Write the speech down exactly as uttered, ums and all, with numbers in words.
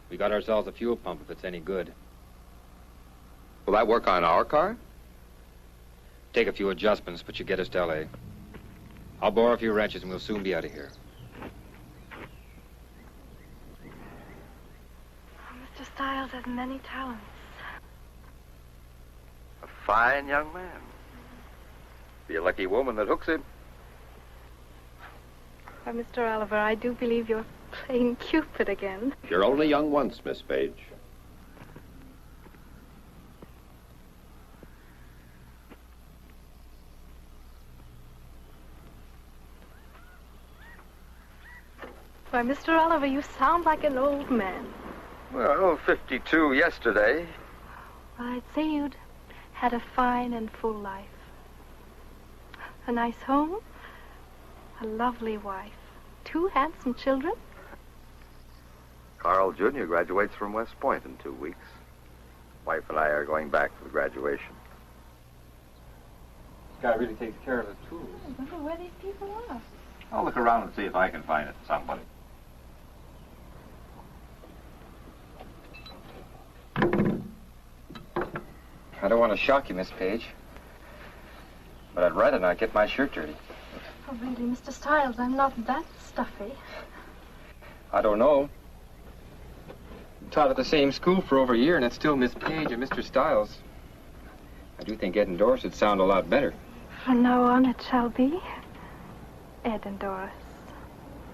We got ourselves a fuel pump if it's any good. Will that work on our car? Take a few adjustments, but you get us to L A. I'll borrow a few wrenches and we'll soon be out of here. Mister Stiles has many talents. A fine young man. Be a lucky woman that hooks him. Why, Mister Oliver, I do believe you're playing Cupid again. You're only young once, Miss Page. Why, Mister Oliver, you sound like an old man. Well, fifty-two yesterday. Well, I'd say you'd had a fine and full life. A nice home, a lovely wife, two handsome children. Carl Junior graduates from West Point in two weeks. Wife and I are going back for the graduation. This guy really takes care of his tools. I wonder where these people are. I'll look around and see if I can find it, somebody. I don't want to shock you, Miss Page, but I'd rather not get my shirt dirty. Oh, really, Mister Stiles, I'm not that stuffy. I don't know. Taught at the same school for over a year, and it's still Miss Page and Mister Stiles. I do think Ed and Doris would sound a lot better. From now on, it shall be Ed and Doris.